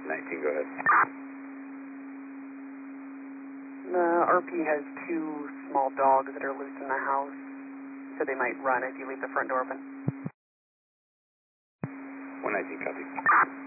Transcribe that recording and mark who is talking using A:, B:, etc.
A: 19, go ahead.
B: The RP has 2 small dogs that are loose in the house, so they might run if you leave the front door open.
A: 119, copy.